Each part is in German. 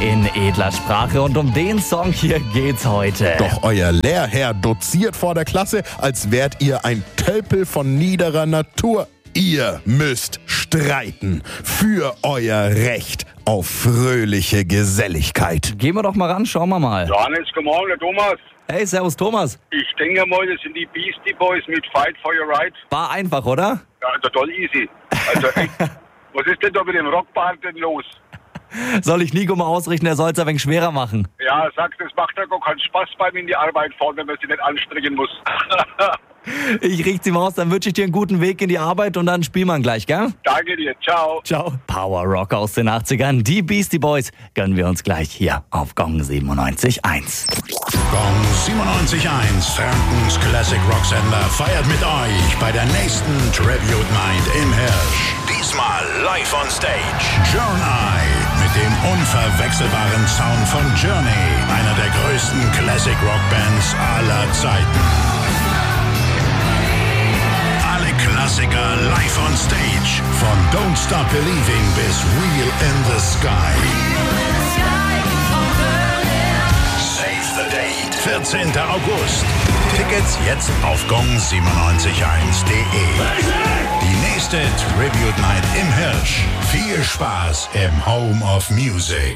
in edler Sprache. Und um den Song hier geht's heute. Doch euer Lehrherr doziert vor der Klasse, als wärt ihr ein Tölpel von niederer Natur. Ihr müsst streiten für euer Recht auf fröhliche Geselligkeit. Gehen wir doch mal ran, schauen wir mal. Johannes, guten Morgen, der Thomas. Hey, servus Thomas. Ich denke mal, das sind die Beastie Boys mit Fight for Your Right. War einfach, oder? Ja, total easy. Also echt, was ist denn da mit dem Rockband denn los? Soll ich Nico mal ausrichten, der soll es ein wenig schwerer machen. Ja, sagt, das macht ja gar keinen Spaß beim in die Arbeit fahren, wenn man sich nicht anstrengen muss. Ich richte sie mal aus, dann wünsche ich dir einen guten Weg in die Arbeit und dann spielen wir gleich, gell? Danke dir, ciao. Ciao. Power Rock aus den 80ern, die Beastie Boys, gönnen wir uns gleich hier auf Gong 97.1. Gong 97.1, Frankens Classic Rock Sender, feiert mit euch bei der nächsten Tribute Night im Hirsch. Diesmal live on stage. Journey mit dem unverwechselbaren Sound von Journey, einer der größten Classic Rock Bands aller Zeiten. Klassiker live on stage. Von Don't Stop Believing bis Wheel in the Sky. Save the date. 14. August. Tickets jetzt auf gong971.de. Die nächste Tribute Night im Hirsch. Viel Spaß im Home of Music.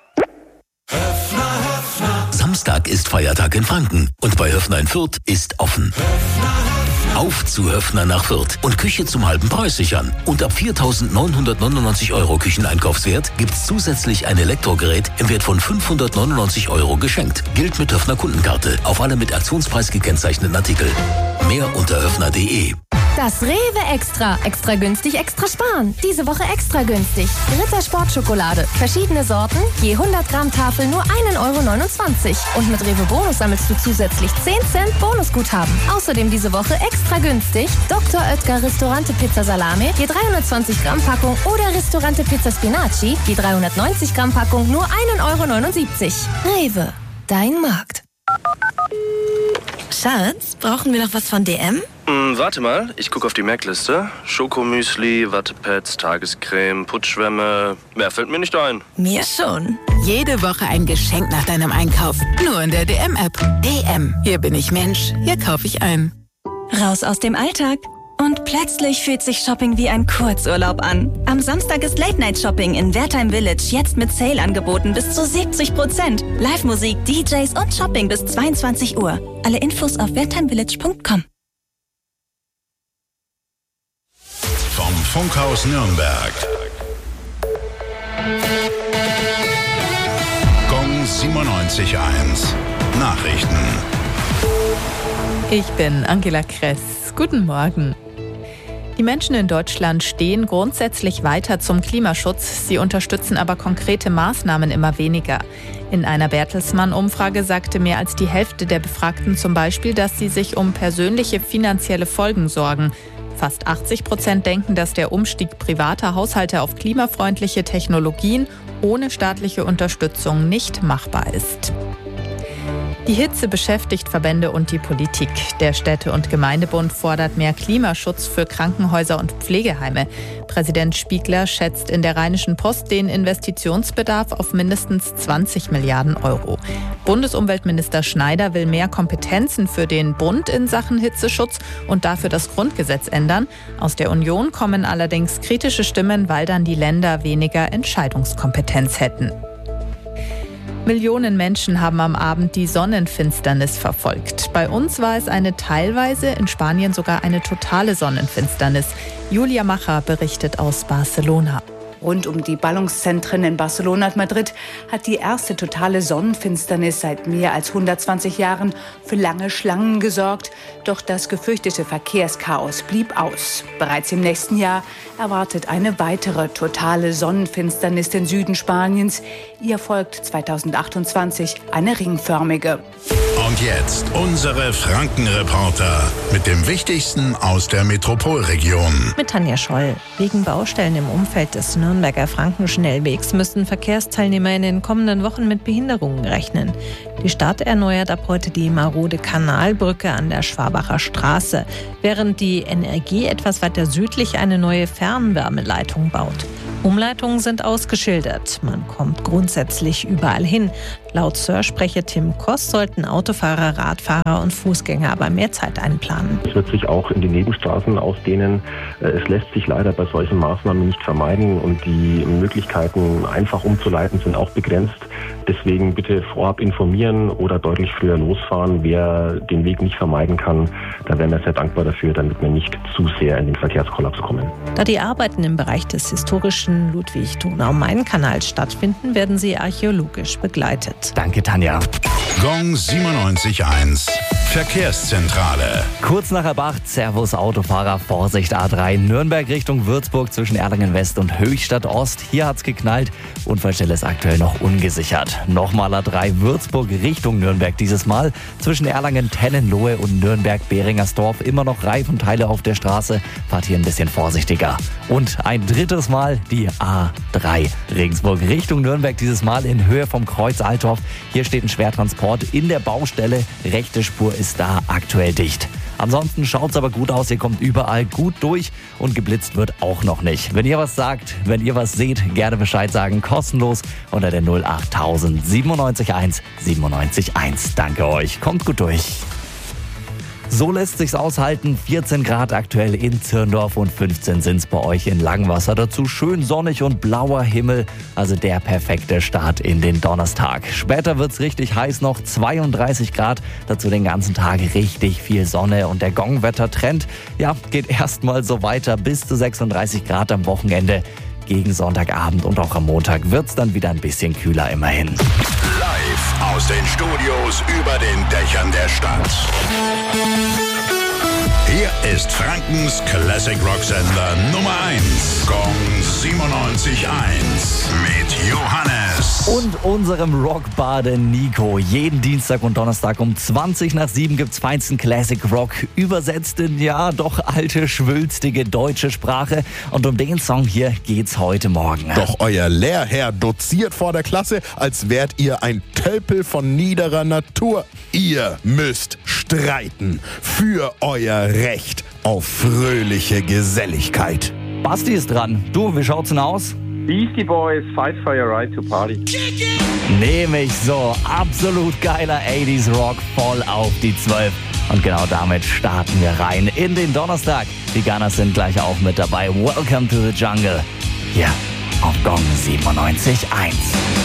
Samstag ist Feiertag in Franken und bei Höfner in Fürth ist offen. Auf zu Höfner nach Fürth und Küche zum halben Preis sichern. Und ab 4.999 € Kücheneinkaufswert gibt's zusätzlich ein Elektrogerät im Wert von 599 € geschenkt. Gilt mit Höfner Kundenkarte auf alle mit Aktionspreis gekennzeichneten Artikel. Mehr unter höfner.de. Das Rewe Extra. Extra günstig, extra sparen. Diese Woche extra günstig. Ritter Sportschokolade. Verschiedene Sorten, je 100 Gramm Tafel nur 1,29 €. Und mit Rewe Bonus sammelst du zusätzlich 10 Cent Bonusguthaben. Außerdem diese Woche extra günstig Dr. Oetker Ristorante Pizza Salame, je 320 Gramm Packung oder Ristorante Pizza Spinaci, je 390 Gramm Packung nur 1,79 €. Rewe, dein Markt. Schatz, brauchen wir noch was von DM? Warte mal, ich gucke auf die Merkliste. Schokomüsli, Wattepads, Tagescreme, Putzschwämme. Mehr fällt mir nicht ein. Mir schon. Jede Woche ein Geschenk nach deinem Einkauf. Nur in der DM-App. DM. Hier bin ich Mensch. Hier kaufe ich ein. Raus aus dem Alltag. Und plötzlich fühlt sich Shopping wie ein Kurzurlaub an. Am Samstag ist Late-Night-Shopping in Wertheim Village jetzt mit Sale-Angeboten bis zu 70%. Live-Musik, DJs und Shopping bis 22 Uhr. Alle Infos auf wertheimvillage.com. Vom Funkhaus Nürnberg. Gong 97.1. Nachrichten. Ich bin Angela Kress. Guten Morgen. Die Menschen in Deutschland stehen grundsätzlich weiter zum Klimaschutz. Sie unterstützen aber konkrete Maßnahmen immer weniger. In einer Bertelsmann-Umfrage sagte mehr als die Hälfte der Befragten zum Beispiel, dass sie sich um persönliche finanzielle Folgen sorgen. Fast 80% denken, dass der Umstieg privater Haushalte auf klimafreundliche Technologien ohne staatliche Unterstützung nicht machbar ist. Die Hitze beschäftigt Verbände und die Politik. Der Städte- und Gemeindebund fordert mehr Klimaschutz für Krankenhäuser und Pflegeheime. Präsident Spiegler schätzt in der Rheinischen Post den Investitionsbedarf auf mindestens 20 Milliarden €. Bundesumweltminister Schneider will mehr Kompetenzen für den Bund in Sachen Hitzeschutz und dafür das Grundgesetz ändern. Aus der Union kommen allerdings kritische Stimmen, weil dann die Länder weniger Entscheidungskompetenz hätten. Millionen Menschen haben am Abend die Sonnenfinsternis verfolgt. Bei uns war es eine teilweise, in Spanien sogar eine totale Sonnenfinsternis. Julia Macher berichtet aus Barcelona. Rund um die Ballungszentren in Barcelona und Madrid hat die erste totale Sonnenfinsternis seit mehr als 120 Jahren für lange Schlangen gesorgt. Doch das gefürchtete Verkehrschaos blieb aus. Bereits im nächsten Jahr erwartet eine weitere totale Sonnenfinsternis den Süden Spaniens. Ihr folgt 2028 eine ringförmige. Und jetzt unsere Franken-Reporter mit dem Wichtigsten aus der Metropolregion. Mit Tanja Scholl. Wegen Baustellen im Umfeld des Nürnberger Frankenschnellwegs müssen Verkehrsteilnehmer in den kommenden Wochen mit Behinderungen rechnen. Die Stadt erneuert ab heute die marode Kanalbrücke an der Schwabacher Straße, während die NRG etwas weiter südlich eine neue Fernwärmeleitung baut. Umleitungen sind ausgeschildert. Man kommt grundsätzlich überall hin. Laut Sir-Sprecher Tim Koss sollten Autofahrer, Radfahrer und Fußgänger aber mehr Zeit einplanen. Es wird sich auch in die Nebenstraßen ausdehnen. Es lässt sich leider bei solchen Maßnahmen nicht vermeiden und die Möglichkeiten, einfach umzuleiten, sind auch begrenzt. Deswegen bitte vorab informieren oder deutlich früher losfahren. Wer den Weg nicht vermeiden kann, da wären wir sehr dankbar dafür, damit wir nicht zu sehr in den Verkehrskollaps kommen. Da die Arbeiten im Bereich des historischen Ludwig-Donau-Main-Kanals stattfinden, werden sie archäologisch begleitet. Danke, Tanja. Gong 97.1 Verkehrszentrale. Kurz nach halb 8, Servus Autofahrer, Vorsicht A3, Nürnberg Richtung Würzburg zwischen Erlangen West und Höchstadt Ost. Hier hat's geknallt, Unfallstelle ist aktuell noch ungesichert. Nochmal A3, Würzburg Richtung Nürnberg dieses Mal. Zwischen Erlangen-Tennenlohe und Nürnberg-Beringersdorf immer noch Reifenteile auf der Straße. Fahrt hier ein bisschen vorsichtiger. Und ein drittes Mal die A3, Regensburg Richtung Nürnberg, dieses Mal in Höhe vom Kreuz Althoff. Hier steht ein Schwertransport in der Baustelle. Rechte Spur ist da aktuell dicht. Ansonsten schaut's aber gut aus, ihr kommt überall gut durch und geblitzt wird auch noch nicht. Wenn ihr was sagt, wenn ihr was seht, gerne Bescheid sagen, kostenlos unter der 08000 971 971. Danke euch, kommt gut durch. So lässt sich's aushalten. 14 Grad aktuell in Zirndorf und 15 sind's bei euch in Langwasser. Dazu schön sonnig und blauer Himmel. Also der perfekte Start in den Donnerstag. Später wird's richtig heiß noch. 32 Grad. Dazu den ganzen Tag richtig viel Sonne. Und der Gongwettertrend, ja, geht erstmal so weiter bis zu 36 Grad am Wochenende. Gegen Sonntagabend und auch am Montag wird's dann wieder ein bisschen kühler immerhin. Live aus den Studios über den Dächern der Stadt. Hier ist Frankens Classic Rock Sender Nummer 1. Gong 97.1 mit Johannes. Und unserem Rockbade Nico. Jeden Dienstag und Donnerstag um 7:20 gibt's feinsten Classic Rock. Übersetzt in, ja, doch alte, schwülstige deutsche Sprache. Und um den Song hier geht's heute Morgen. Doch euer Lehrherr doziert vor der Klasse, als wärt ihr ein Tölpel von niederer Natur. Ihr müsst streiten für euer Recht auf fröhliche Geselligkeit. Basti ist dran. Du, wie schaut's denn aus? Beastie Boys, Fight for Your Right to Party. Nehme ich so. Absolut geiler 80s Rock, voll auf die 12. Und genau damit starten wir rein in den Donnerstag. Die Gunners sind gleich auch mit dabei. Welcome to the Jungle. Hier auf Gong 97.1.